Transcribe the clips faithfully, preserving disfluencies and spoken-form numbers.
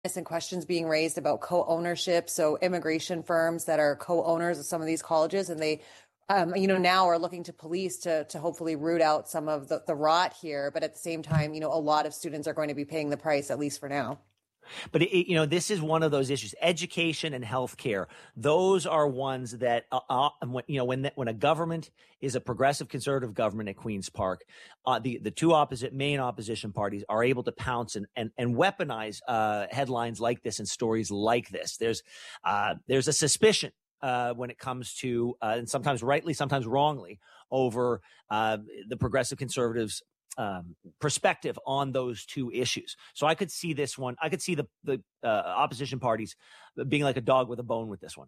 and questions being raised about co-ownership. So immigration firms that are co-owners of some of these colleges, and they, um, you know, now are looking to police to to hopefully root out some of the, the rot here. But at the same time, you know, a lot of students are going to be paying the price, at least for now. But, it, you know, this is one of those issues. Education and healthcare, those are ones that, uh, uh, you know, when the, when a government is a progressive conservative government at Queen's Park, uh, the, the two opposite main opposition parties are able to pounce and, and, and weaponize uh, headlines like this and stories like this. There's, uh, there's a suspicion uh, when it comes to, uh, and sometimes rightly, sometimes wrongly, over uh, the progressive conservatives' um, perspective on those two issues. So I could see this one. I could see the, the uh, opposition parties being like a dog with a bone with this one.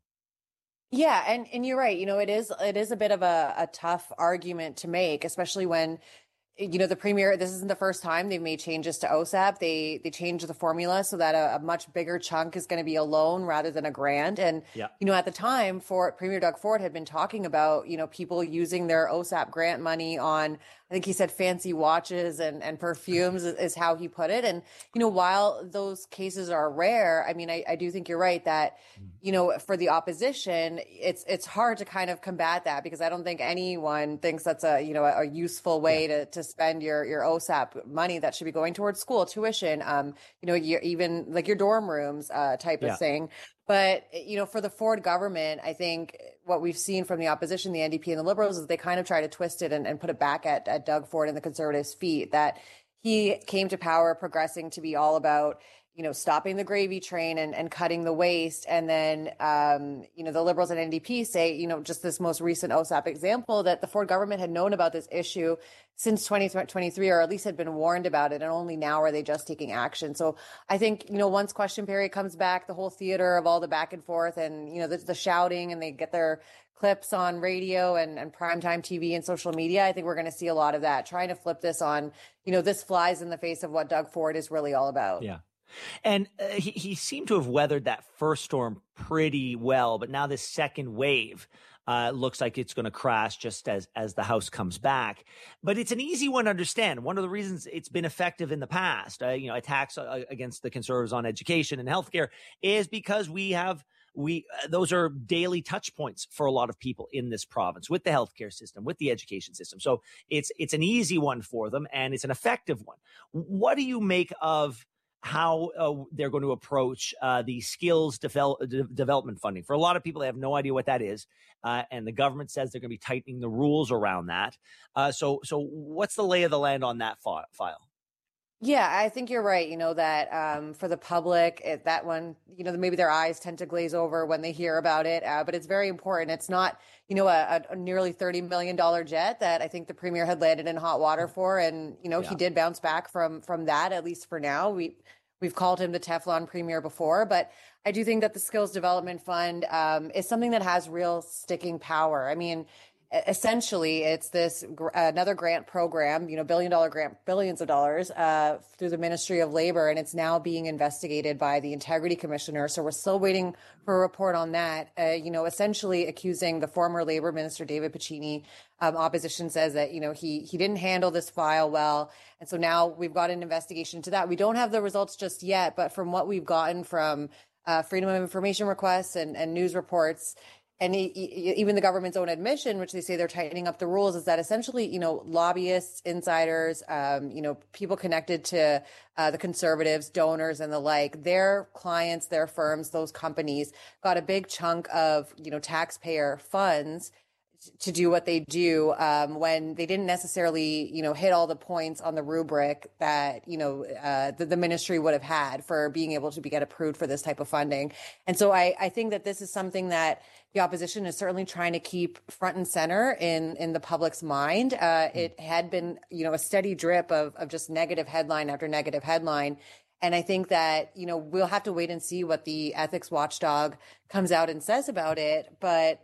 Yeah, and, and you're right. You know, it is it is a bit of a, a tough argument to make, especially when, you know, the premier, this isn't the first time they've made changes to O S A P. They they changed the formula so that a, a much bigger chunk is going to be a loan rather than a grant. And, yeah. you know, at the time, for Premier Doug Ford had been talking about, you know, people using their O S A P grant money on, I think he said fancy watches and, and perfumes is, is how he put it. And, you know, while those cases are rare, I mean, I, I do think you're right that, you know, for the opposition, it's it's hard to kind of combat that, because I don't think anyone thinks that's a, you know, a, a useful way yeah. to, to spend your, your O S A P money that should be going towards school tuition, um, you know, you even like your dorm rooms uh, type yeah. of thing. But, you know, for the Ford government, I think what we've seen from the opposition, the N D P and the Liberals, is they kind of try to twist it and, and put it back at, at Doug Ford and the Conservatives' feet, that he came to power progressing to be all about, you know, stopping the gravy train and, and cutting the waste. And then, um, you know, the Liberals and N D P say, you know, just this most recent O S A P example, that the Ford government had known about this issue since twenty twenty-three, or at least had been warned about it. And only now are they just taking action. So I think, you know, once question period comes back, the whole theater of all the back and forth and, you know, the, the shouting, and they get their clips on radio and, and primetime T V and social media, I think we're going to see a lot of that, trying to flip this on, you know, this flies in the face of what Doug Ford is really all about. Yeah. And uh, he, he seemed to have weathered that first storm pretty well, but now this second wave uh, looks like it's going to crash just as, as the House comes back. But it's an easy one to understand. One of the reasons it's been effective in the past, uh, you know, attacks uh, against the Conservatives on education and healthcare, is because we have we uh, those are daily touch points for a lot of people in this province with the healthcare system, with the education system. So it's it's an easy one for them, and it's an effective one. What do you make of how uh, they're going to approach uh, the skills devel- de- development funding? For a lot of people, they have no idea what that is. Uh, and the government says they're going to be tightening the rules around that. Uh, so, so what's the lay of the land on that fi- file? Yeah, I think you're right. You know, that um, for the public, it, that one, you know, maybe their eyes tend to glaze over when they hear about it. Uh, but it's very important. It's not, you know, a, a nearly thirty million dollars jet that I think the premier had landed in hot water for. And, you know, yeah. he did bounce back from from that, at least for now. We, we've called him the Teflon premier before. But I do think that the Skills Development Fund um, is something that has real sticking power. I mean, essentially, it's this gr- another grant program, you know, billion dollar grant, billions of dollars uh, through the Ministry of Labor, and it's now being investigated by the Integrity Commissioner. So we're still waiting for a report on that. Uh, you know, essentially accusing the former Labor Minister David Piccini. Um, opposition says that, you know, he he didn't handle this file well, and so now we've got an investigation into that. We don't have the results just yet, but from what we've gotten from uh, Freedom of Information requests and, and news reports, and he, he, even the government's own admission, which they say they're tightening up the rules, is that essentially, you know, lobbyists, insiders, um, you know, people connected to uh, the Conservatives, donors and the like, their clients, their firms, those companies got a big chunk of, you know, taxpayer funds to do what they do um, when they didn't necessarily, you know, hit all the points on the rubric that, you know, uh, the, the ministry would have had for being able to be, get approved for this type of funding. And so I, I think that this is something that the opposition is certainly trying to keep front and center in, in the public's mind. Uh, it had been, you know, a steady drip of, of just negative headline after negative headline. And I think that, you know, we'll have to wait and see what the ethics watchdog comes out and says about it. But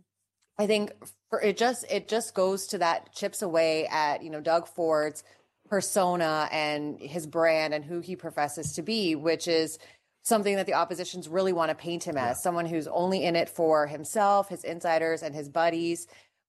I think for it just it just goes to that chips away at, you know, Doug Ford's persona and his brand and who he professes to be, which is something that the oppositions really want to paint him as, yeah. someone who's only in it for himself, his insiders and his buddies,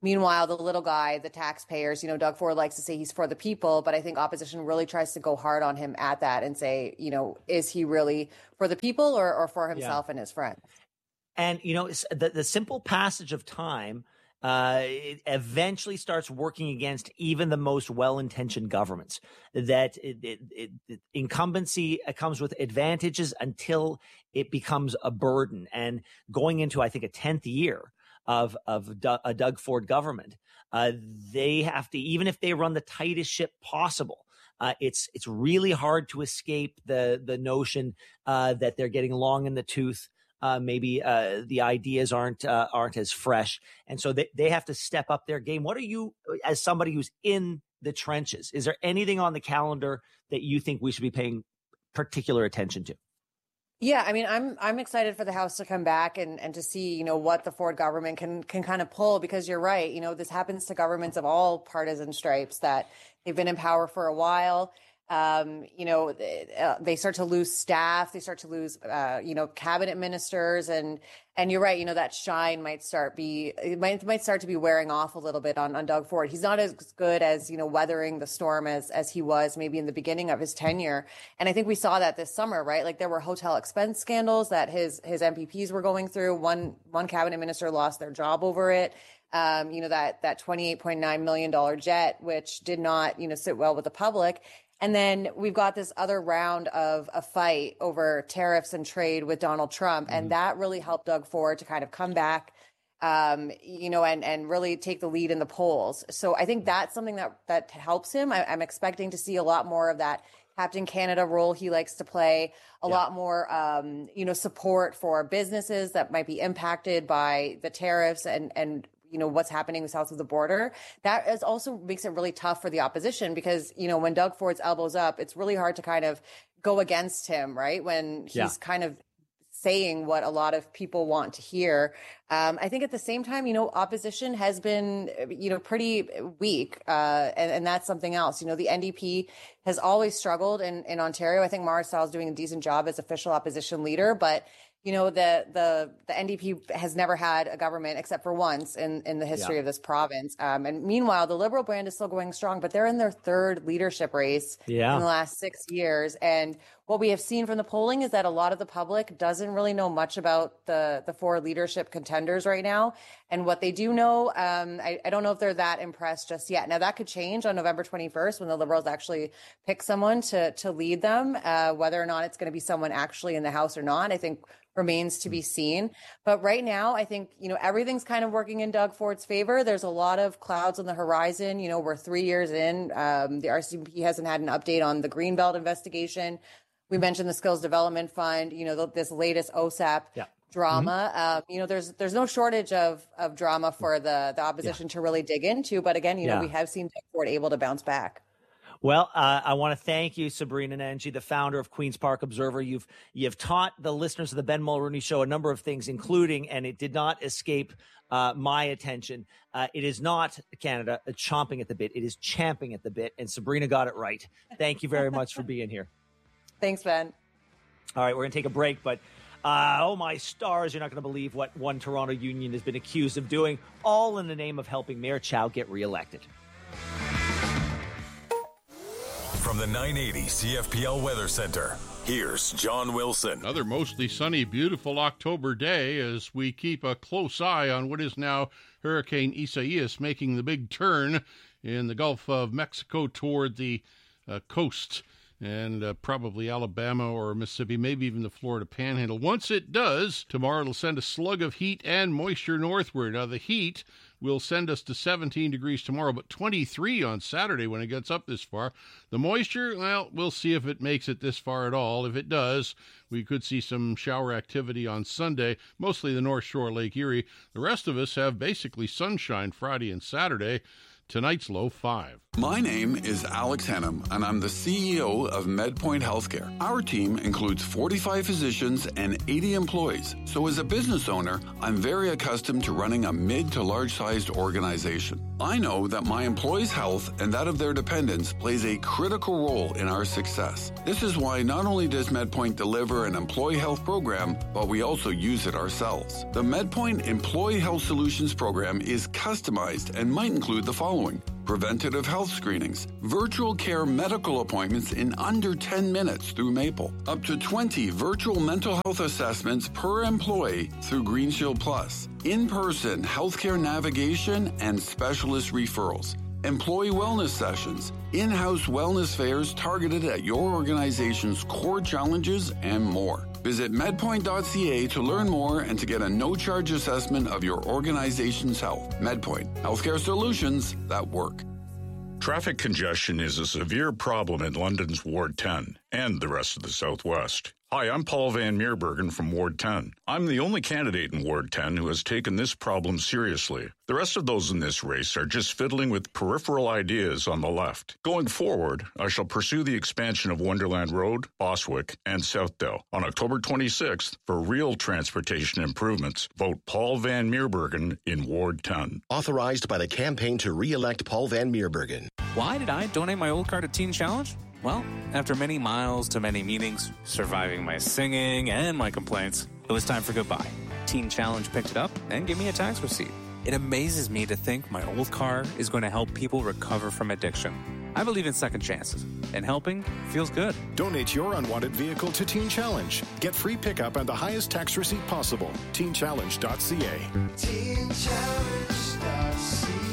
Meanwhile, the little guy, the taxpayers, you know, Doug Ford likes to say he's for the people, but I think opposition really tries to go hard on him at that and say, you know, is he really for the people or, or for himself yeah. and his friends? And, you know, the, the simple passage of time uh, it eventually starts working against even the most well-intentioned governments. That it, it, it, it, incumbency comes with advantages until it becomes a burden. And going into, I think, a tenth year of of D- a Doug Ford government, uh, they have to, even if they run the tightest ship possible, uh, it's it's really hard to escape the the notion uh, that they're getting long in the tooth. Uh, maybe uh, the ideas aren't uh, aren't as fresh, and so they, they have to step up their game. What are you, as somebody who's in the trenches, is there anything on the calendar that you think we should be paying particular attention to? Yeah, I mean, I'm I'm excited for the House to come back and, and to see, you know, what the Ford government can can kind of pull, because you're right. You know, this happens to governments of all partisan stripes, that they've been in power for a while. Um, you know, they, they start to lose staff, they start to lose, uh, you know, cabinet ministers, and, and you're right, you know, that shine might start be, it might, might start to be wearing off a little bit on, on Doug Ford. He's not as good as, you know, weathering the storm as, as he was maybe in the beginning of his tenure. And I think we saw that this summer, right? Like there were hotel expense scandals that his, his M P Ps were going through. One, one cabinet minister lost their job over it. Um, you know, that, that twenty-eight point nine million dollars jet, which did not, you know, sit well with the public. And then we've got this other round of a fight over tariffs and trade with Donald Trump. Mm-hmm. And that really helped Doug Ford to kind of come back, um, you know, and, and really take the lead in the polls. So I think that's something that, that helps him. I, I'm expecting to see a lot more of that Captain Canada role he likes to play, a yeah. lot more, um, you know, support for businesses that might be impacted by the tariffs and, and, you know, what's happening south of the border. That is also makes it really tough for the opposition, because, you know, when Doug Ford's elbows up, it's really hard to kind of go against him, right? When he's yeah. kind of saying what a lot of people want to hear. Um, I think at the same time, you know, opposition has been, you know, pretty weak. Uh, and, and that's something else. You know, the N D P has always struggled in, in Ontario. I think Maura Style is doing a decent job as official opposition leader, but you know, the the the N D P has never had a government except for once in, in the history yeah. of this province. Um, and meanwhile, the Liberal brand is still going strong, but they're in their third leadership race yeah. in the last six years. And what we have seen from the polling is that a lot of the public doesn't really know much about the, the four leadership contenders right now. And what they do know, um, I, I don't know if they're that impressed just yet. Now, that could change on November twenty-first when the Liberals actually pick someone to, to lead them, uh, whether or not it's going to be someone actually in the House or not. I think remains to be seen. But right now, I think, you know, everything's kind of working in Doug Ford's favor. There's a lot of clouds on the horizon. You know, we're three years in. Um, the R C M P hasn't had an update on the Greenbelt investigation. We mentioned the Skills Development Fund, you know, the, this latest O S A P yeah. drama. Mm-hmm. Um, you know, there's there's no shortage of of drama for the, the opposition yeah. to really dig into. But again, you know, yeah. we have seen Doug Ford able to bounce back. Well, uh, I want to thank you, Sabrina Nanji, the founder of Queen's Park Observer. You've you've taught the listeners of the Ben Mulroney Show a number of things, including, and it did not escape uh, my attention, uh, it is not Canada chomping at the bit. It is champing at the bit, and Sabrina got it right. Thank you very much for being here. Thanks, Ben. All right, we're going to take a break, but uh, oh, my stars, you're not going to believe what one Toronto union has been accused of doing, all in the name of helping Mayor Chow get reelected. From the nine eighty C F P L Weather Center, here's John Wilson. Another mostly sunny, beautiful October day as we keep a close eye on what is now Hurricane Isaias making the big turn in the Gulf of Mexico toward the uh, coast and uh, probably Alabama or Mississippi, maybe even the Florida Panhandle. Once it does, tomorrow it'll send a slug of heat and moisture northward. Now, the heat will send us to seventeen degrees tomorrow, but twenty-three on Saturday when it gets up this far. The moisture, well, we'll see if it makes it this far at all. If it does, we could see some shower activity on Sunday, mostly the North Shore, Lake Erie. The rest of us have basically sunshine Friday and Saturday. Tonight's low five. My name is Alex Hennam, and I'm the C E O of MedPoint Healthcare. Our team includes forty-five physicians and eighty employees. So as a business owner, I'm very accustomed to running a mid to large-sized organization. I know that my employees' health and that of their dependents plays a critical role in our success. This is why not only does MedPoint deliver an employee health program, but we also use it ourselves. The MedPoint Employee Health Solutions program is customized and might include the following: preventative health screenings, virtual care medical appointments in under ten minutes through Maple, up to twenty virtual mental health assessments per employee through Green Shield Plus, in-person healthcare navigation and specialist referrals, employee wellness sessions, in-house wellness fairs targeted at your organization's core challenges, and more. Visit medpoint dot c a to learn more and to get a no-charge assessment of your organization's health. MedPoint, healthcare solutions that work. Traffic congestion is a severe problem in London's Ward ten and the rest of the Southwest. Hi, I'm Paul Van Meerbergen from Ward ten. I'm the only candidate in Ward ten who has taken this problem seriously. The rest of those in this race are just fiddling with peripheral ideas on the left. Going forward, I shall pursue the expansion of Wonderland Road, Boswick, and Southdale. On October twenty-sixth, for real transportation improvements, vote Paul Van Meerbergen in Ward ten. Authorized by the campaign to re-elect Paul Van Meerbergen. Why did I donate my old car to Teen Challenge? Well, after many miles to many meetings, surviving my singing and my complaints, it was time for goodbye. Teen Challenge picked it up and gave me a tax receipt. It amazes me to think my old car is going to help people recover from addiction. I believe in second chances, and helping feels good. Donate your unwanted vehicle to Teen Challenge. Get free pickup and the highest tax receipt possible. teen challenge dot c a. teen challenge dot c a.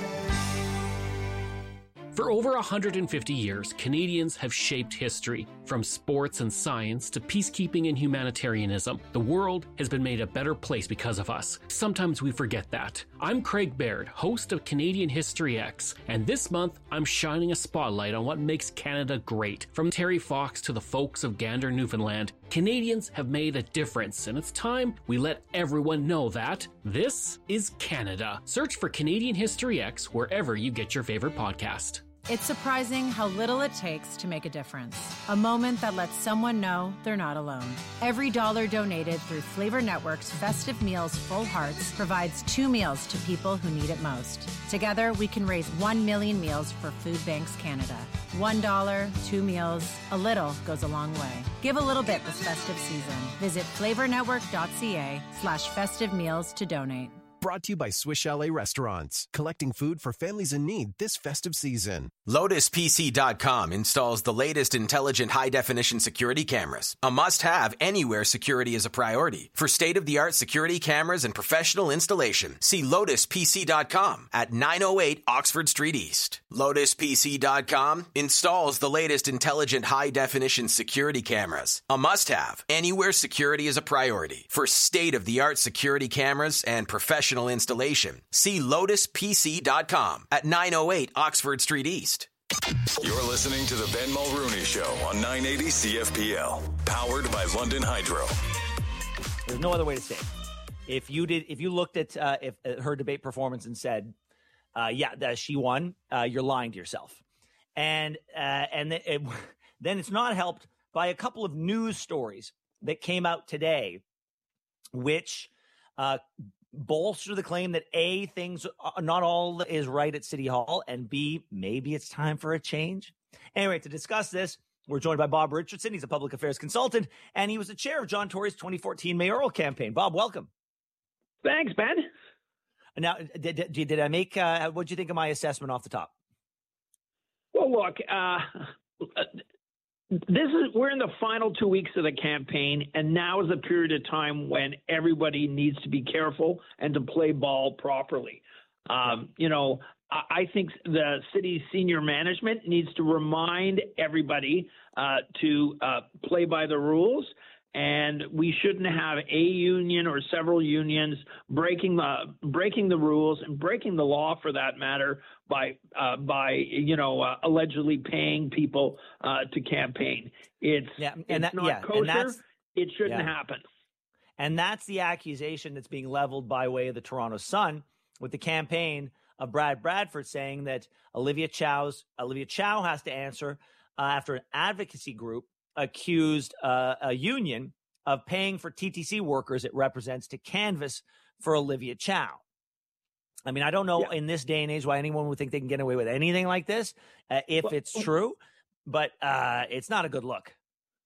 For over one hundred fifty years, Canadians have shaped history. From sports and science to peacekeeping and humanitarianism, the world has been made a better place because of us. Sometimes we forget that. I'm Craig Baird, host of Canadian History X, and this month I'm shining a spotlight on what makes Canada great. From Terry Fox to the folks of Gander, Newfoundland, Canadians have made a difference, and it's time we let everyone know that this is Canada. Search for Canadian History X wherever you get your favorite podcast. It's surprising how little it takes to make a difference. A moment that lets someone know they're not alone. Every dollar donated through Flavor Network's Festive Meals Full Hearts provides two meals to people who need it most. Together, we can raise one million meals for Food Banks Canada. One dollar, two meals, a little goes a long way. Give a little bit this festive season. Visit flavor network dot c a slash festive meals to donate. Brought to you by Swiss Chalet Restaurants, collecting food for families in need this festive season. Lotus P C dot com installs the latest intelligent high-definition security cameras. A must-have anywhere security is a priority. For state-of-the-art security cameras and professional installation, see Lotus P C dot com at nine oh eight Oxford Street East. Lotus P C dot com installs the latest intelligent high-definition security cameras. A must-have anywhere security is a priority. For state-of-the-art security cameras and professional installation, see Lotus P C dot com at nine oh eight Oxford Street East. You're listening to the Ben Mulrooney Show on nine eighty C F P L, powered by London Hydro. There's no other way to say it. If you did, if you looked at uh, if uh, her debate performance and said, uh, "Yeah, that she won," uh, you're lying to yourself. And uh, and it, it, then it's not helped by a couple of news stories that came out today, which uh, bolster the claim that A, things, not all is right at City Hall, and B, maybe it's time for a change. Anyway, to discuss this, we're joined by Bob Richardson. He's a public affairs consultant, and he was the chair of John Tory's twenty fourteen mayoral campaign. Bob, welcome. Thanks, Ben. Now, did, did, did I make, uh, what did you think of my assessment off the top? Well, look, uh, this is we're in the final two weeks of the campaign, and now is a period of time when everybody needs to be careful and to play ball properly. Um, you know, I, I think the city's senior management needs to remind everybody uh, to uh, play by the rules, and we shouldn't have a union or several unions breaking the breaking the rules and breaking the law, for that matter, by uh, by you know uh, allegedly paying people uh, to campaign. It's yeah, and it's that, not yeah, kosher. It shouldn't yeah. happen. And that's the accusation that's being leveled by way of the Toronto Sun, with the campaign of Brad Bradford saying that Olivia Chow's Olivia Chow has to answer uh, after an advocacy group accused uh, a union of paying for T T C workers it represents to canvass for Olivia Chow. I mean, I don't know yeah. in this day and age why anyone would think they can get away with anything like this, uh, if well, it's true, but uh, it's not a good look.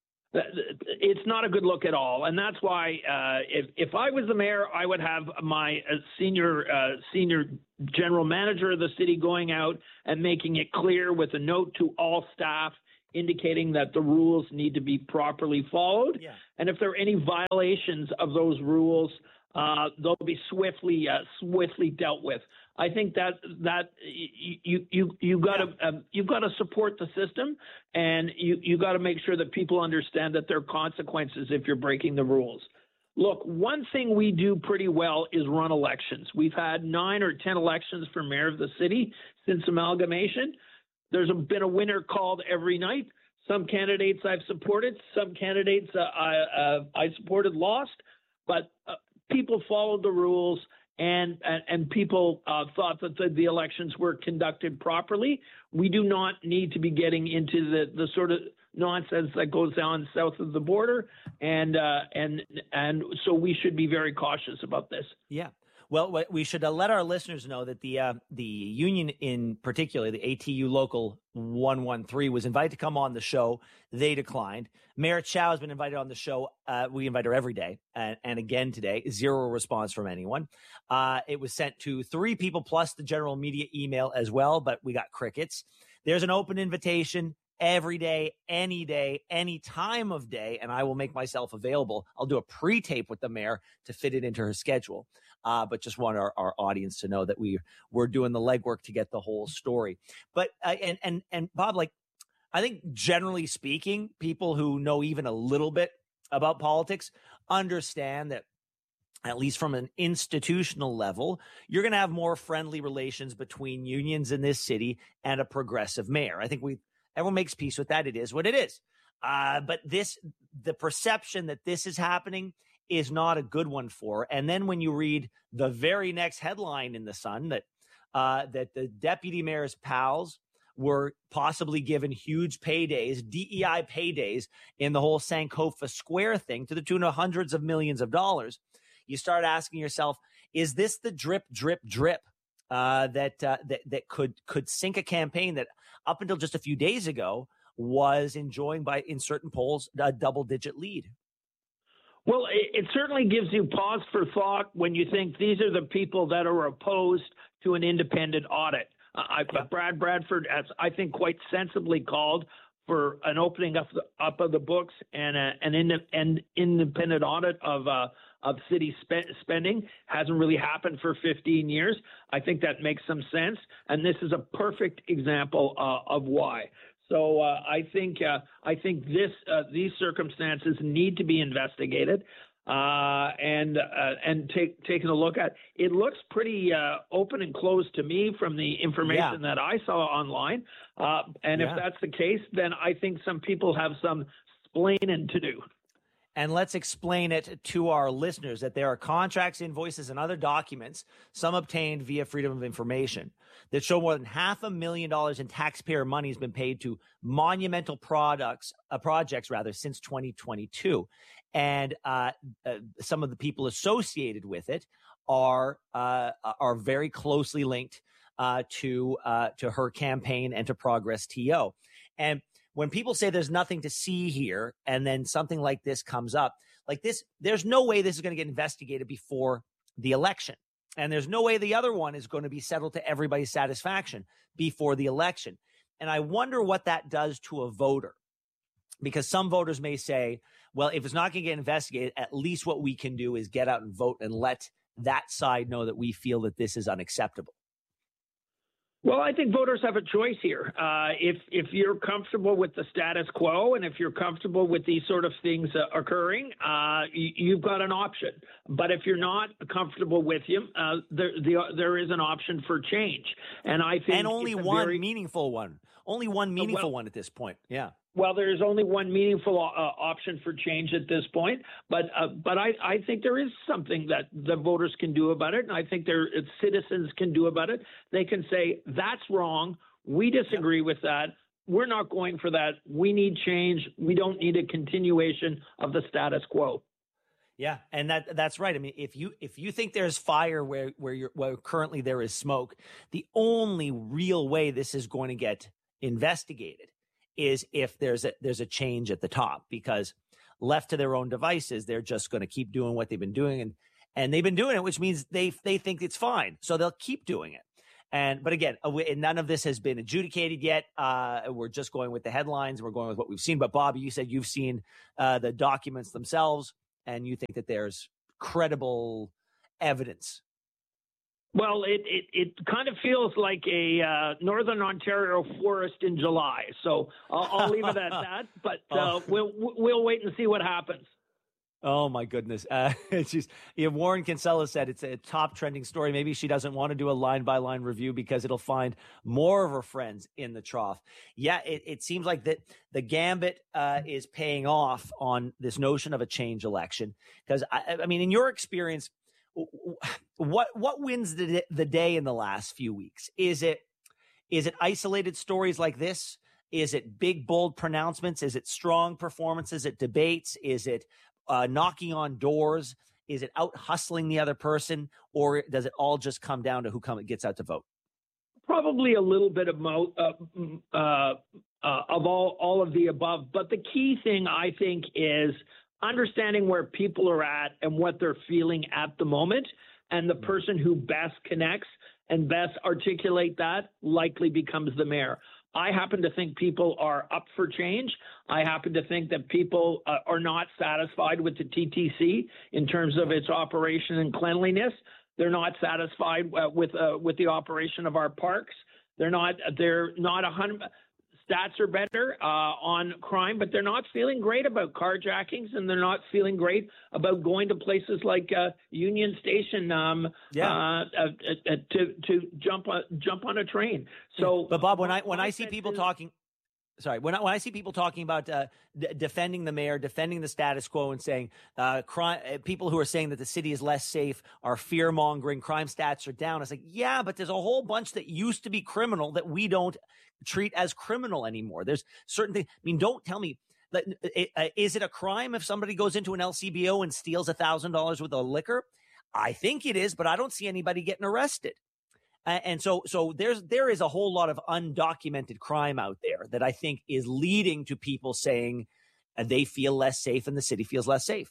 It's not a good look at all. And that's why uh, if, if I was the mayor, I would have my uh, senior uh, senior general manager of the city going out and making it clear with a note to all staff indicating that the rules need to be properly followed. Yeah. And if there are any violations of those rules, uh, they'll be swiftly uh, swiftly dealt with. I think that that you you you got to yeah. um, you've got to support the system, and you you got to make sure that people understand that there are consequences if you're breaking the rules. Look, one thing we do pretty well is run elections. We've had nine or ten elections for mayor of the city since amalgamation. There's a, been a winner called every night. Some candidates I've supported, some candidates uh, I uh, I supported lost, but uh, people followed the rules. And, and and people uh, thought that the, the elections were conducted properly. We do not need to be getting into the, the sort of nonsense that goes on south of the border, and uh, and and so we should be very cautious about this. Yeah. Well, we should uh, let our listeners know that the uh, the union in particular, the A T U Local one one three, was invited to come on the show. They declined. Mayor Chow has been invited on the show. Uh, we invite her every day, and, and again today, zero response from anyone. Uh, it was sent to three people plus the general media email as well, but we got crickets. There's an open invitation every day, any day, any time of day, and I will make myself available. I'll do a pre-tape with the mayor to fit it into her schedule. Uh, but just want our, our audience to know that we we're doing the legwork to get the whole story. But uh, and and and Bob, like, I think generally speaking, people who know even a little bit about politics understand that, at least from an institutional level, you're going to have more friendly relations between unions in this city and a progressive mayor. I think we everyone makes peace with that. It is what it is. Uh, but this, the perception that this is happening is not a good one for. And then when you read the very next headline in the Sun that uh, that the deputy mayor's pals were possibly given huge paydays, D E I paydays in the whole Sankofa Square thing to the tune of hundreds of millions of dollars, you start asking yourself, is this the drip, drip, drip uh, that, uh, that that could could sink a campaign that up until just a few days ago was enjoying by in certain polls a double-digit lead? Well, it, it certainly gives you pause for thought when you think these are the people that are opposed to an independent audit. Uh, I, yeah. Brad Bradford has, I think, quite sensibly called for an opening up, the, up of the books and a, an, in, an independent audit of uh, of city spe- spending. Hasn't really happened for fifteen years. I think that makes some sense, and this is a perfect example uh, of why. So uh, I think uh, I think this uh, these circumstances need to be investigated uh, and uh, and take, taken a look at. It looks pretty uh, open and closed to me from the information yeah. that I saw online. Uh, and yeah. if that's the case, then I think some people have some splaining to do. And let's explain it to our listeners that there are contracts, invoices, and other documents, some obtained via Freedom of Information, that show more than half a million dollars in taxpayer money has been paid to monumental products, uh, projects rather, since twenty twenty-two. And uh, uh, some of the people associated with it are uh, are very closely linked uh, to uh, to her campaign and to Progress T O. And when people say there's nothing to see here, and then something like this comes up, like this, there's no way this is going to get investigated before the election. And there's no way the other one is going to be settled to everybody's satisfaction before the election. And I wonder what that does to a voter, because some voters may say, well, if it's not going to get investigated, at least what we can do is get out and vote and let that side know that we feel that this is unacceptable. Well, I think voters have a choice here. Uh, if if you're comfortable with the status quo, and if you're comfortable with these sort of things uh, occurring, uh, you, you've got an option. But if you're not comfortable with him, uh, there the, there is an option for change. And I think and only it's a one very, meaningful one, only one meaningful well, one at this point. Yeah. well, there's only one meaningful uh, option for change at this point, but uh, but I, I think there is something that the voters can do about it, and I think their citizens can do about it. They can say, that's wrong. We disagree with that. We're not going for that. We need change. We don't need a continuation of the status quo. Yeah, and that that's right. I mean, if you if you think there's fire where where you're where currently there is smoke, the only real way this is going to get investigated is if there's a there's a change at the top, because left to their own devices, they're just going to keep doing what they've been doing, and and they've been doing it, which means they they think it's fine, so they'll keep doing it. And but again, none of this has been adjudicated yet. Uh, we're just going with the headlines. We're going with what we've seen. But Bob, you said you've seen uh, the documents themselves, and you think that there's credible evidence. Well, it, it, it kind of feels like a uh, Northern Ontario forest in July. So I'll, I'll leave it at that. But uh, oh. we'll we'll wait and see what happens. Oh, my goodness. Uh, it's just, you know, Warren Kinsella said it's a top trending story. Maybe she doesn't want to do a line by line review because it'll find more of her friends in the trough. Yeah, it, it seems like that the gambit uh, is paying off on this notion of a change election. Because, I, I mean, in your experience, what what wins the, the day in the last few weeks? Is it is it isolated stories like this? Is it big, bold pronouncements? Is it strong performances at debates? Is it Uh, knocking on doors? Is it out hustling the other person, or does it all just come down to who come gets out to vote? Probably a little bit of mo- uh, uh, uh, of all all of the above. But the key thing, I think, is understanding where people are at and what they're feeling at the moment, and the person who best connects and best articulate that likely becomes the mayor. I happen to think people are up for change. I happen to think that people uh, are not satisfied with the T T C in terms of its operation and cleanliness. They're not satisfied uh, with uh, with the operation of our parks. They're not. They're not a hundred. Stats are better uh, on crime, but they're not feeling great about carjackings, and they're not feeling great about going to places like uh, Union Station um, yeah. uh, uh, uh, to to jump on, jump on a train. So, but Bob, when I when I see people talking, sorry, when I, when I see people talking about uh, d- defending the mayor, defending the status quo, and saying uh, crime, uh, people who are saying that the city is less safe are fear mongering, crime stats are down. It's like, yeah, but there's a whole bunch that used to be criminal that we don't treat as criminal anymore. There's certain things. I mean, don't tell me that uh, is it a crime if somebody goes into an L C B O and steals a thousand dollars worth of liquor? I think it is, but I don't see anybody getting arrested. Uh, and so, so there's there is a whole lot of undocumented crime out there that I think is leading to people saying uh, they feel less safe and the city feels less safe.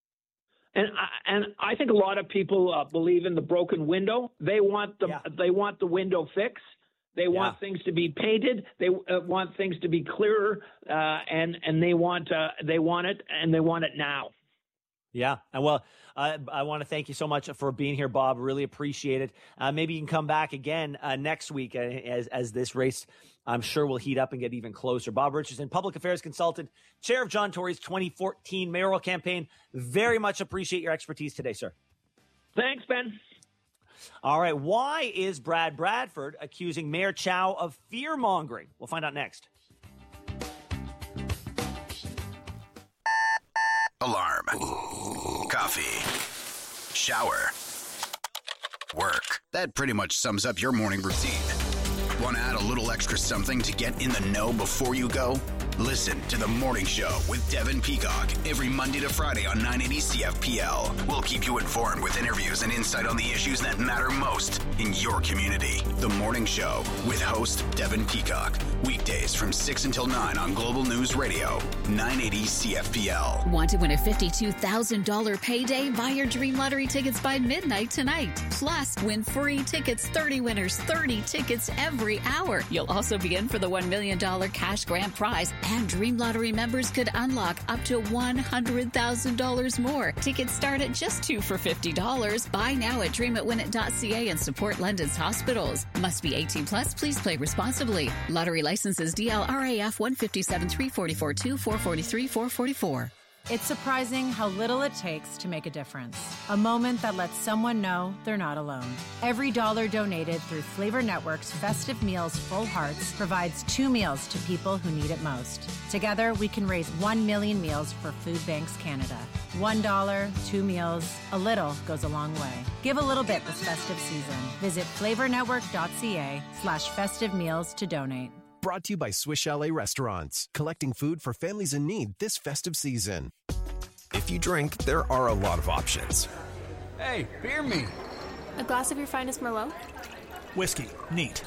And I, and I think a lot of people uh, believe in the broken window. They want the yeah. they want the window fixed. They want yeah. things to be painted. They uh, want things to be clearer, uh, and and they want uh, they want it, and they want it now. Yeah, and well, uh, I want to thank you so much for being here, Bob. Really appreciate it. Uh, maybe you can come back again uh, next week uh, as as this race, I'm sure, will heat up and get even closer. Bob Richardson, public affairs consultant, chair of John Tory's twenty fourteen mayoral campaign. Very much appreciate your expertise today, sir. Thanks, Ben. All right. Why is Brad Bradford accusing Mayor Chow of fear-mongering? We'll find out next. Alarm. Ooh. Coffee. Shower. Work. That pretty much sums up your morning routine. Want to add a little extra something to get in the know before you go? Listen to The Morning Show with Devin Peacock every Monday to Friday on nine eighty C F P L. We'll keep you informed with interviews and insight on the issues that matter most in your community. The Morning Show with host Devin Peacock. Weekdays from six until nine on Global News Radio, nine eighty C F P L. Want to win a fifty-two thousand dollars payday? Buy your Dream Lottery tickets by midnight tonight. Plus, win free tickets, thirty winners, thirty tickets every hour. You'll also be in for the one million dollars cash grand prize. And Dream Lottery members could unlock up to one hundred thousand dollars more. Tickets start at just two for fifty dollars. Buy now at dream it win it dot c a and support London's hospitals. Must be eighteen plus. Please play responsibly. Lottery licenses D L R A F one five seven three four four two four four three four four four. It's surprising how little it takes to make a difference. A moment that lets someone know they're not alone. Every dollar donated through Flavor Network's Festive Meals Full Hearts provides two meals to people who need it most. Together, we can raise one million meals for Food Banks Canada. One dollar, two meals, a little goes a long way. Give a little bit this festive season. Visit flavornetwork.ca slash festive meals to donate. Brought to you by Swiss Chalet Restaurants, collecting food for families in need this festive season. If you drink, there are a lot of options. Hey, beer me. A glass of your finest Merlot? Whiskey. Neat.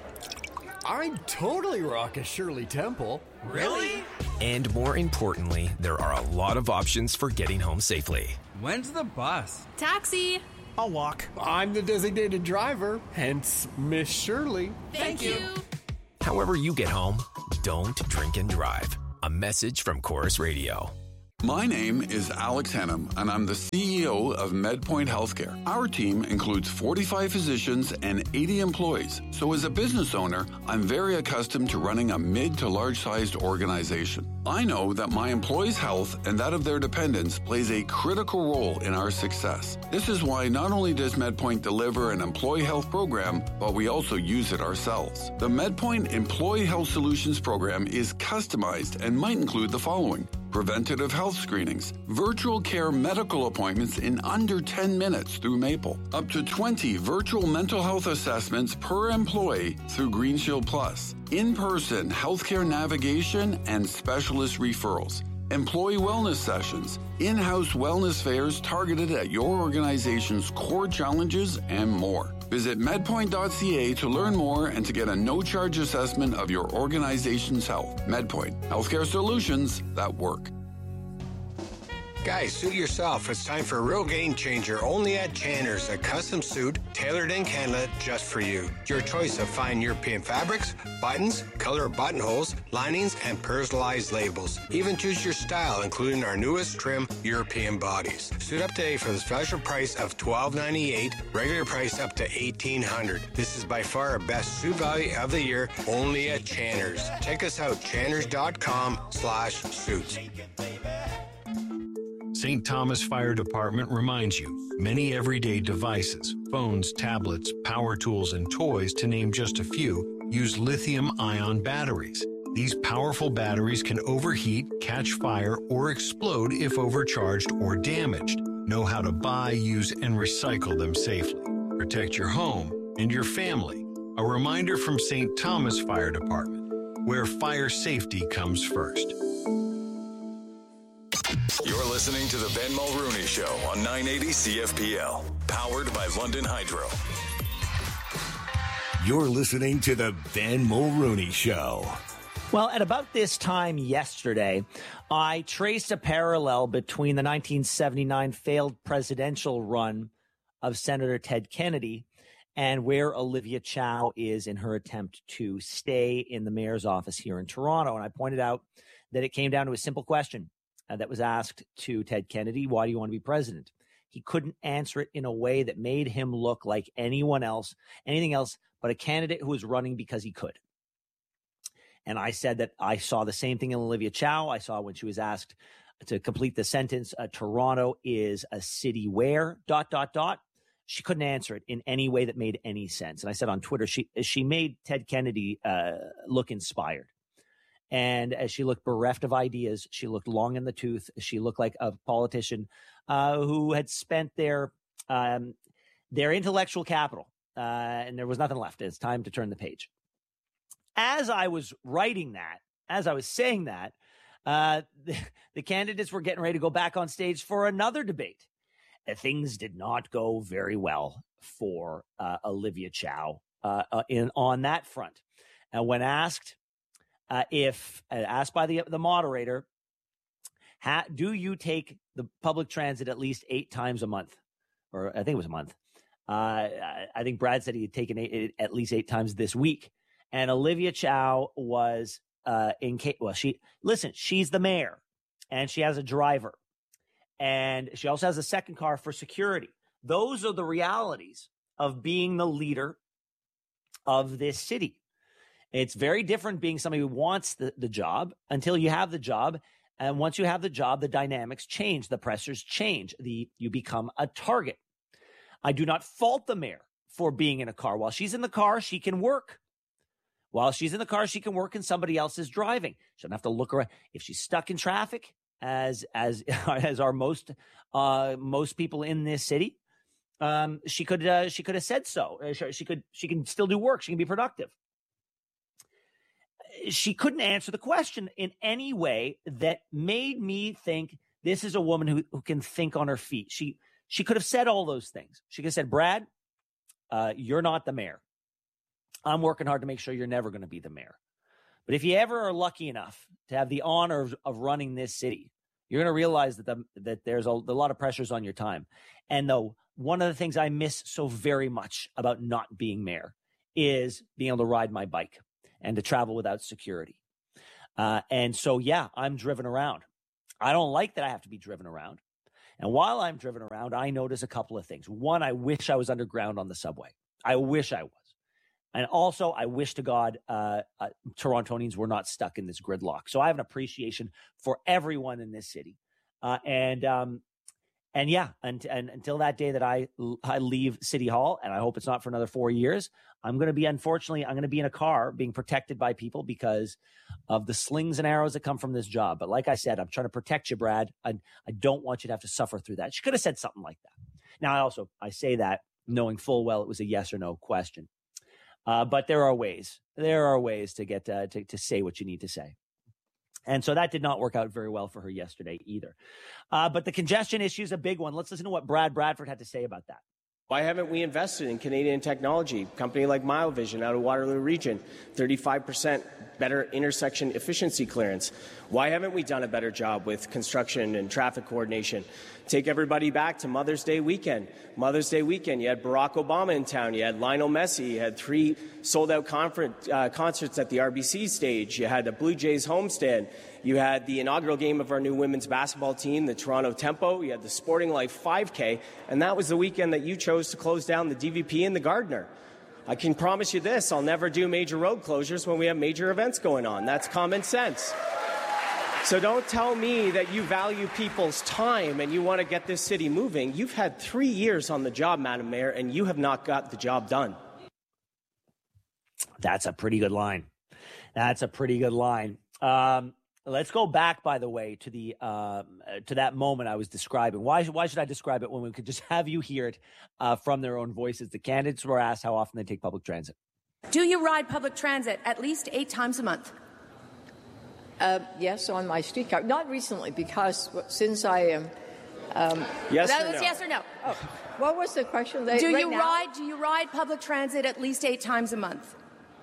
I'd totally rock a Shirley Temple. Really? And more importantly, there are a lot of options for getting home safely. When's the bus? Taxi. I'll walk. I'm the designated driver, hence Miss Shirley. Thank, Thank you. you. However you get home, don't drink and drive. A message from Chorus Radio. My name is Alex Hennam, and I'm the C E O of MedPoint Healthcare. Our team includes forty-five physicians and eighty employees. So as a business owner, I'm very accustomed to running a mid to large-sized organization. I know that my employees' health and that of their dependents plays a critical role in our success. This is why not only does MedPoint deliver an employee health program, but we also use it ourselves. The MedPoint Employee Health Solutions program is customized and might include the following: preventative health screenings, virtual care medical appointments in under ten minutes through Maple, up to twenty virtual mental health assessments per employee through Green Shield Plus, in-person healthcare navigation and specialist referrals, employee wellness sessions, in-house wellness fairs targeted at your organization's core challenges, and more. Visit medpoint dot c a to learn more and to get a no-charge assessment of your organization's health. MedPoint, healthcare solutions that work. Guys, suit yourself. It's time for a real game changer only at Channer's, a custom suit tailored in Canada just for you. Your choice of fine European fabrics, buttons, color buttonholes, linings, and personalized labels. Even choose your style, including our newest trim, European bodies. Suit up today for the special price of twelve ninety-eight, regular price up to eighteen hundred. This is by far our best suit value of the year, only at Channer's. Check us out, channers dot com slash suits. Saint Thomas Fire Department reminds you, many everyday devices, phones, tablets, power tools, and toys, to name just a few, use lithium-ion batteries. These powerful batteries can overheat, catch fire, or explode if overcharged or damaged. Know how to buy, use, and recycle them safely. Protect your home and your family. A reminder from Saint Thomas Fire Department, where fire safety comes first. You're listening to the Ben Mulrooney Show on nine eighty C F P L, powered by London Hydro. You're listening to the Ben Mulrooney Show. Well, at about this time yesterday, I traced a parallel between the nineteen seventy-nine failed presidential run of Senator Ted Kennedy and where Olivia Chow is in her attempt to stay in the mayor's office here in Toronto. And I pointed out that it came down to a simple question Uh, that was asked to Ted Kennedy: why do you want to be president? He couldn't answer it in a way that made him look like anyone else, anything else but a candidate who was running because he could. And I said that I saw the same thing in Olivia Chow. I saw when she was asked to complete the sentence, uh, Toronto is a city where, dot, dot, dot. She couldn't answer it in any way that made any sense. And I said on Twitter, she, she made Ted Kennedy uh, look inspired. And as she looked bereft of ideas, she looked long in the tooth. She looked like a politician uh, who had spent their um, their intellectual capital, uh, and there was nothing left. It's time to turn the page. As I was writing that, as I was saying that, uh, the, the candidates were getting ready to go back on stage for another debate. Uh, things did not go very well for uh, Olivia Chow uh, uh, in on that front. And when asked, Uh, if uh, asked by the the moderator, ha, do you take the public transit at least eight times a month? Or I think it was a month. Uh, I think Brad said he had taken eight, at least eight times this week. And Olivia Chow was uh, in case, well, she, listen, she's the mayor and she has a driver and she also has a second car for security. Those are the realities of being the leader of this city. It's very different being somebody who wants the, the job until you have the job. And once you have the job, the dynamics change, the pressures change, the you become a target. I do not fault the mayor for being in a car. While she's in the car, she can work. While she's in the car, she can work and somebody else is driving. She doesn't have to look around. If she's stuck in traffic, as as as are most uh, most people in this city, um, she could uh, she could have said so. She could she can still do work. She can be productive. She couldn't answer the question in any way that made me think this is a woman who, who can think on her feet. She she could have said all those things. She could have said, Brad, uh, you're not the mayor. I'm working hard to make sure you're never going to be the mayor. But if you ever are lucky enough to have the honor of, of running this city, you're going to realize that the, that there's a, a lot of pressures on your time. And though one of the things I miss so very much about not being mayor is being able to ride my bike and to travel without security. Uh, and so, yeah, I'm driven around. I don't like that I have to be driven around. And while I'm driven around, I notice a couple of things. One, I wish I was underground on the subway. I wish I was. And also, I wish to God uh, uh, Torontonians were not stuck in this gridlock. So I have an appreciation for everyone in this city. Uh, and um, and yeah, and, and until that day that I, I leave City Hall, and I hope it's not for another four years, I'm going to be, unfortunately, I'm going to be in a car being protected by people because of the slings and arrows that come from this job. But like I said, I'm trying to protect you, Brad. I, I don't want you to have to suffer through that. She could have said something like that. Now, I also, I say that knowing full well it was a yes or no question. Uh, but there are ways. There are ways to get uh, to to say what you need to say, and so that did not work out very well for her yesterday either. Uh, but the congestion issue is a big one. Let's listen to what Brad Bradford had to say about that. Why haven't we invested in Canadian technology? A company like MileVision out of Waterloo Region, thirty-five percent better intersection efficiency clearance. Why haven't we done a better job with construction and traffic coordination? Take everybody back to Mother's Day weekend. Mother's Day weekend, you had Barack Obama in town. You had Lionel Messi. You had three sold-out conference, uh, concerts at the R B C stage. You had the Blue Jays homestand. You had the inaugural game of our new women's basketball team, the Toronto Tempo. You had the Sporting Life five K. And that was the weekend that you chose to close down the D V P and the Gardner. I can promise you this, I'll never do major road closures when we have major events going on. That's common sense. So don't tell me that you value people's time and you want to get this city moving. You've had three years on the job, Madam Mayor, and you have not got the job done. That's a pretty good line. That's a pretty good line. Um, let's go back, by the way, to the uh, to that moment I was describing. Why, why should I describe it when we could just have you hear it uh, from their own voices? The candidates were asked how often they take public transit. Do you ride public transit at least eight times a month? Uh, yes, on my streetcar. Not recently, because since I am. Um, yes that or was no? yes or no. Oh, what was the question? They, do right you now? ride? Do you ride public transit at least eight times a month?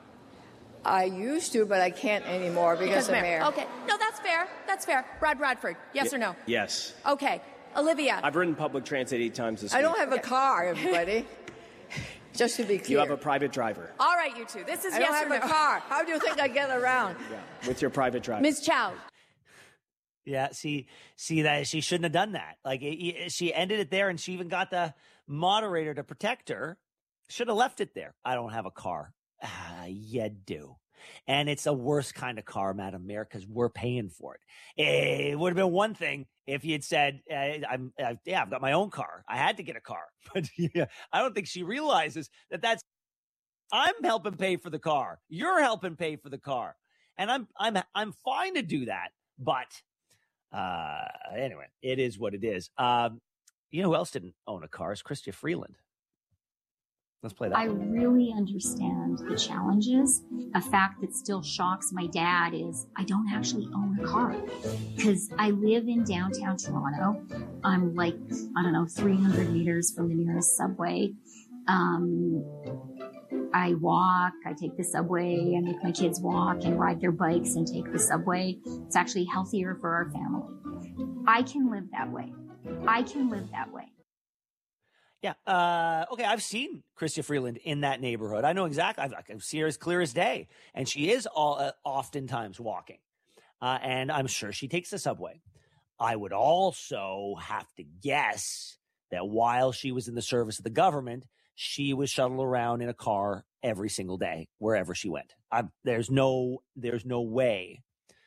I used to, but I can't anymore because, because of mayor. mayor. Okay, no, that's fair. That's fair. Brad Bradford, yes Y- or no? Yes. Okay, Olivia. I've ridden public transit eight times this I week. don't have a car, everybody. Just to be clear. You have a private driver. All right, you two. This is I yes don't have or no. a car. How do you think I get around? Yeah, with your private driver. Miz Chow. Yeah, see, see that she shouldn't have done that. Like it, it, she ended it there, and she even got the moderator to protect her. Should have left it there. I don't have a car. Ah, you do, and it's the worst kind of car, Madam Mayor, because we're paying for it. It would have been one thing if you had said, uh, "I'm, uh, yeah, I've got my own car. I had to get a car," but yeah, I don't think she realizes that that's. I'm helping pay for the car. You're helping pay for the car, and I'm, I'm, I'm fine to do that, but. Uh, anyway, it is what it is. Um, you know who else didn't own a car? Is Chrystia Freeland. Let's play that. I really understand the challenges. A fact that still shocks my dad is I don't actually own a car because I live in downtown Toronto. I'm like, I don't know, three hundred meters from the nearest subway. Um, I walk, I take the subway, I make my kids walk and ride their bikes and take the subway. It's actually healthier for our family. I can live that way. I can live that way. Yeah. Uh, okay. I've seen Chrystia Freeland in that neighborhood. I know exactly. I can see her as clear as day. And she is all, uh, oftentimes walking. Uh, and I'm sure she takes the subway. I would also have to guess that while she was in the service of the government, she was shuttled around in a car every single day, wherever she went. I, there's no, there's no way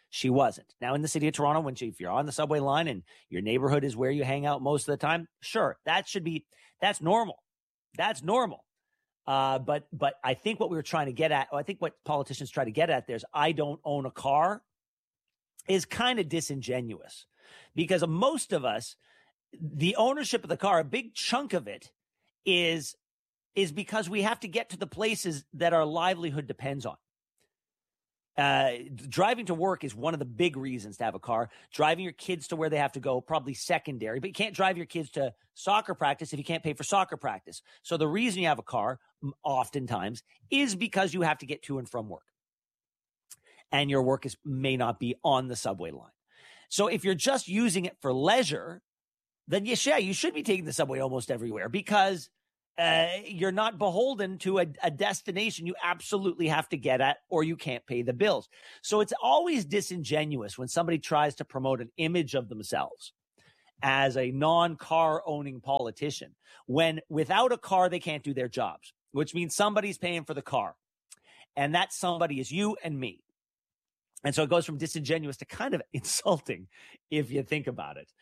she wasn't. Now, in the city of Toronto, when she, if you're on the subway line and your neighborhood is where you hang out most of the time, sure, that should be, that's normal. That's normal. Uh, but but I think what we were trying to get at, I think what politicians try to get at there is I don't own a car is kind of disingenuous, because most of us, the ownership of the car, a big chunk of it is is because we have to get to the places that our livelihood depends on. Uh, driving to work is one of the big reasons to have a car. Driving your kids to where they have to go, probably secondary. But you can't drive your kids to soccer practice if you can't pay for soccer practice. So the reason you have a car, oftentimes, is because you have to get to and from work. And your work is may not be on the subway line. So if you're just using it for leisure, then yes, yeah, you should be taking the subway almost everywhere, because uh, you're not beholden to a, a destination you absolutely have to get at, or you can't pay the bills. So it's always disingenuous when somebody tries to promote an image of themselves as a non-car owning politician, when without a car, they can't do their jobs, which means somebody's paying for the car. And that somebody is you and me. And so it goes from disingenuous to kind of insulting if you think about it.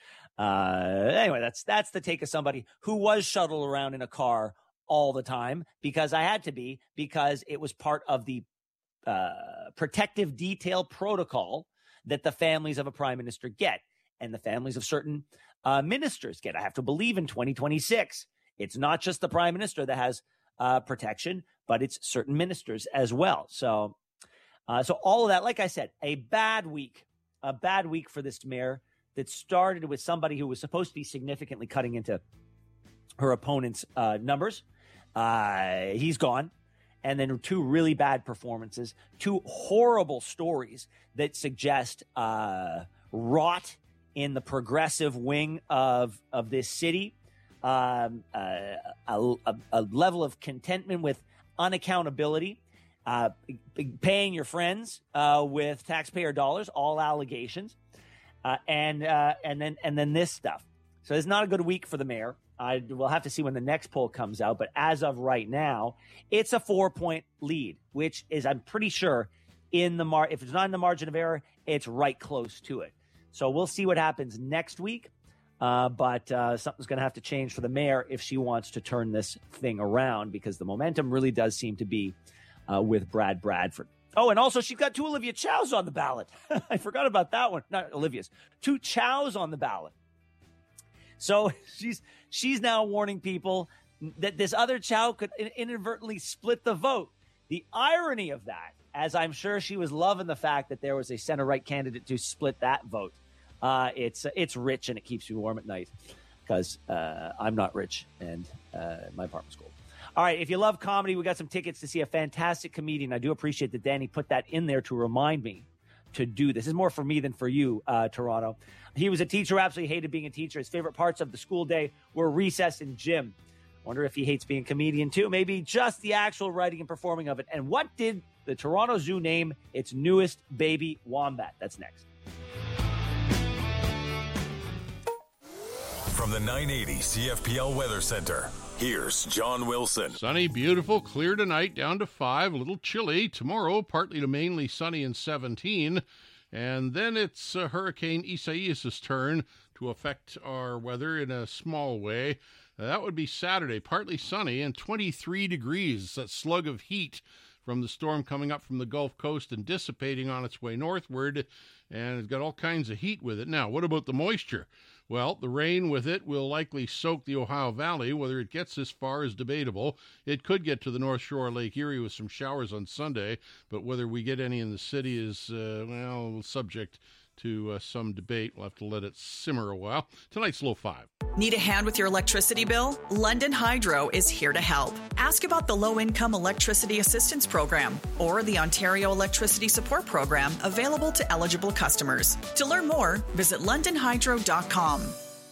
Uh, anyway, that's that's the take of somebody who was shuttled around in a car all the time, because I had to be, because it was part of the uh, protective detail protocol that the families of a prime minister get, and the families of certain uh, ministers get. I have to believe in twenty twenty-six, it's not just the prime minister that has uh, protection, but it's certain ministers as well. So, uh, so all of that, like I said, a bad week, a bad week for this mayor that started with somebody who was supposed to be significantly cutting into her opponent's uh, numbers. Uh, he's gone. And then two really bad performances, two horrible stories that suggest uh, rot in the progressive wing of, of this city, um, uh, a, a, a level of contentment with unaccountability, uh, paying your friends uh, with taxpayer dollars, all allegations, uh, and uh, and then and then this stuff. So it's not a good week for the mayor. I will have to see when the next poll comes out, but as of right now, it's a four-point lead, which is, I'm pretty sure, in the mar. If it's not in the margin of error, it's right close to it. So we'll see what happens next week, uh, but uh, something's going to have to change for the mayor if she wants to turn this thing around, because the momentum really does seem to be uh, with Brad Bradford. Oh, and also she's got two Olivia Chows on the ballot. I forgot about that one. Not Olivia's. Two Chows on the ballot. So she's she's now warning people that this other Chow could inadvertently split the vote. The irony of that, as I'm sure she was loving the fact that there was a center-right candidate to split that vote, uh, it's it's rich and it keeps me warm at night, because uh, I'm not rich and uh, my apartment's cold. All right, if you love comedy, we got some tickets to see a fantastic comedian. I do appreciate that Danny put that in there to remind me to do this. This is more for me than for you, uh, Toronto. He was a teacher who absolutely hated being a teacher. His favorite parts of the school day were recess and gym. Wonder if he hates being a comedian too. Maybe just the actual writing and performing of it. And what did the Toronto Zoo name its newest baby wombat? That's next. From the nine eighty C F P L Weather Center, here's John Wilson. Sunny, beautiful, clear tonight, down to five, a little chilly. Tomorrow, partly to mainly sunny and seventeen. And then it's uh, Hurricane Isaias' turn to affect our weather in a small way. Uh, that would be Saturday, partly sunny and twenty-three degrees, that slug of heat from the storm coming up from the Gulf Coast and dissipating on its way northward, and it's got all kinds of heat with it. Now, what about the moisture? Well, the rain with it will likely soak the Ohio Valley. Whether it gets this far is debatable. It could get to the North Shore of Lake Erie with some showers on Sunday, but whether we get any in the city is, uh, well, subject to uh, some debate. We'll have to let it simmer a while. Tonight's low five. Need a hand with your electricity bill? London Hydro is here to help. Ask about the Low-Income Electricity Assistance Program or the Ontario Electricity Support Program, available to eligible customers. To learn more, visit london hydro dot com.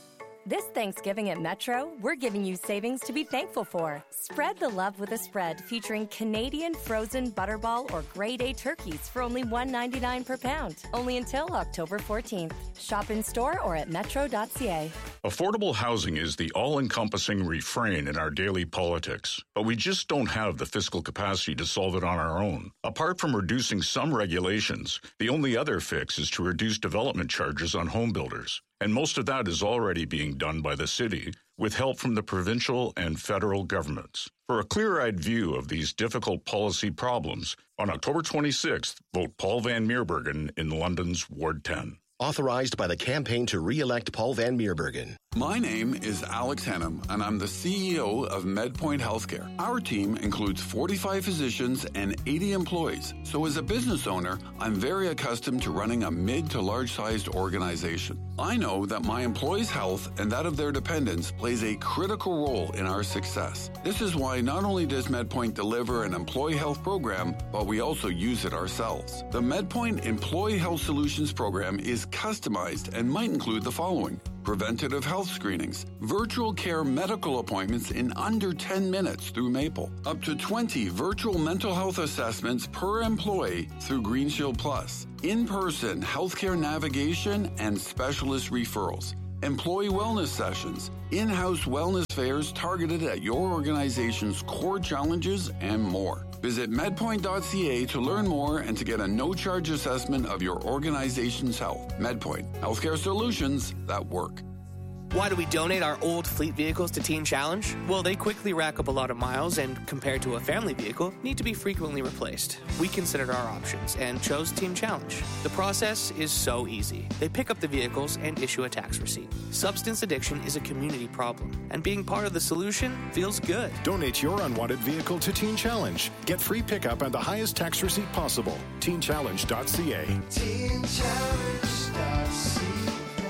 This Thanksgiving at Metro, we're giving you savings to be thankful for. Spread the love with a spread featuring Canadian frozen butterball or grade A turkeys for only one dollar ninety-nine per pound. Only until October fourteenth. Shop in store or at metro dot c a. Affordable housing is the all-encompassing refrain in our daily politics, but we just don't have the fiscal capacity to solve it on our own. Apart from reducing some regulations, the only other fix is to reduce development charges on home builders. And most of that is already being done by the city, with help from the provincial and federal governments. For a clear-eyed view of these difficult policy problems, on October twenty-sixth, vote Paul Van Meerbergen in London's Ward ten. Authorized by the campaign to re-elect Paul Van Meerbergen. My name is Alex Hennam, and I'm the C E O of MedPoint Healthcare. Our team includes forty-five physicians and eighty employees. So as a business owner, I'm very accustomed to running a mid to large-sized organization. I know that my employees' health and that of their dependents plays a critical role in our success. This is why not only does MedPoint deliver an employee health program, but we also use it ourselves. The MedPoint Employee Health Solutions program is customized and might include the following: preventative health screenings, virtual care medical appointments in under ten minutes through Maple, up to twenty virtual mental health assessments per employee through Green Shield Plus, in-person healthcare navigation and specialist referrals, employee wellness sessions, in-house wellness fairs targeted at your organization's core challenges, and more. Visit medpoint dot c a to learn more and to get a no-charge assessment of your organization's health. MedPoint, healthcare solutions that work. Why do we donate our old fleet vehicles to Teen Challenge? Well, they quickly rack up a lot of miles and, compared to a family vehicle, need to be frequently replaced. We considered our options and chose Teen Challenge. The process is so easy. They pick up the vehicles and issue a tax receipt. Substance addiction is a community problem, and being part of the solution feels good. Donate your unwanted vehicle to Teen Challenge. Get free pickup and the highest tax receipt possible. teen challenge dot c a. teen challenge dot c a.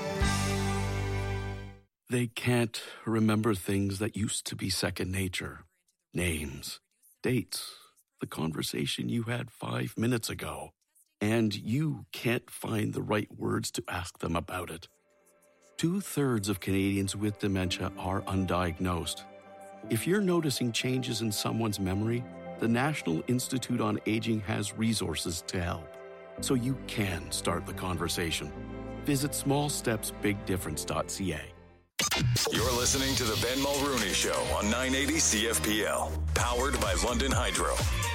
They can't remember things that used to be second nature. Names, dates, the conversation you had five minutes ago. And you can't find the right words to ask them about it. Two-thirds of Canadians with dementia are undiagnosed. If you're noticing changes in someone's memory, the National Institute on Aging has resources to help, so you can start the conversation. Visit small steps big difference dot c a. You're listening to the Ben Mulrooney Show on nine eighty C F P L, powered by London Hydro.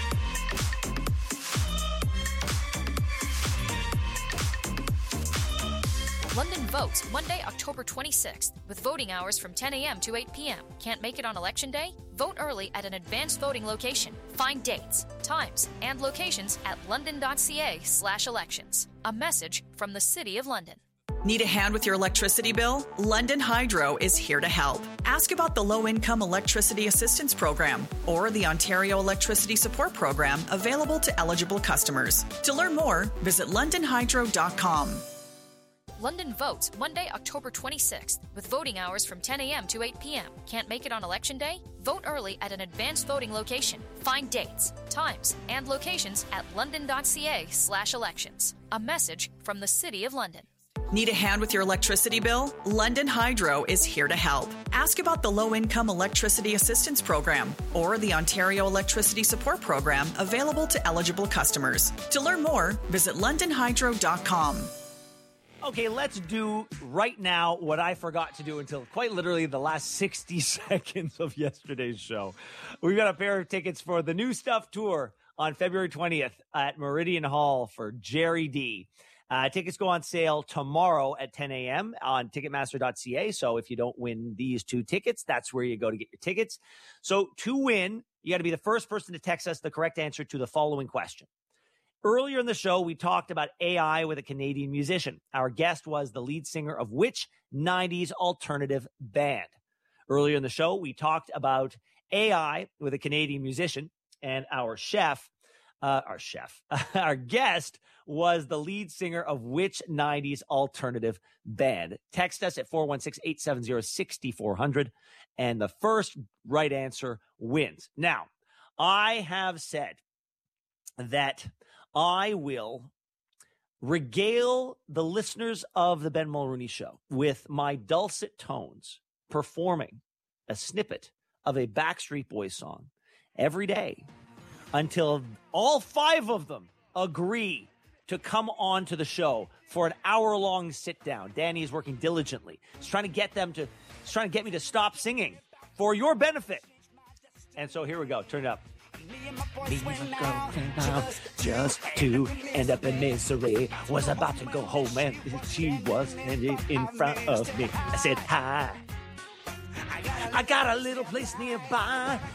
London votes Monday, October twenty-sixth, with voting hours from ten a.m. to eight p.m. Can't make it on Election Day? Vote early at an advanced voting location. Find dates, times, and locations at london dot c a slash elections. A message from the City of London. Need a hand with your electricity bill? London Hydro is here to help. Ask about the Low-Income Electricity Assistance Program or the Ontario Electricity Support Program available to eligible customers. To learn more, visit london hydro dot com. London votes Monday, October twenty-sixth, with voting hours from ten a.m. to eight p.m. Can't make it on Election Day? Vote early at an advanced voting location. Find dates, times, and locations at london dot c a slash elections. A message from the City of London. Need a hand with your electricity bill? London Hydro is here to help. Ask about the Low-Income Electricity Assistance Program or the Ontario Electricity Support Program available to eligible customers. To learn more, visit london hydro dot com. Okay, let's do right now what I forgot to do until quite literally the last sixty seconds of yesterday's show. We've got a pair of tickets for the New Stuff Tour on February twentieth at Meridian Hall for Jerry D. Uh, tickets go on sale tomorrow at ten a.m. on ticketmaster dot c a. So if you don't win these two tickets, that's where you go to get your tickets. So to win, you got to be the first person to text us the correct answer to the following question. Earlier in the show, we talked about A I with a Canadian musician. Our guest was the lead singer of which nineties alternative band? Earlier in the show, we talked about A I with a Canadian musician, and our chef, uh, our chef, our guest was the lead singer of which nineties alternative band? Text us at four one six, eight seven zero, six four zero zero, and the first right answer wins. Now, I have said that I will regale the listeners of the Ben Mulrooney Show with my dulcet tones performing a snippet of a Backstreet Boys song every day until all five of them agree to come on to the show for an hour-long sit-down. Danny is working diligently. He's trying to get them to, he's trying to get me to stop singing for your benefit. And so here we go. Turn it up. Just to end up in misery. Was about to go home and she was standing in front of me. I said, hi. I got a little place nearby.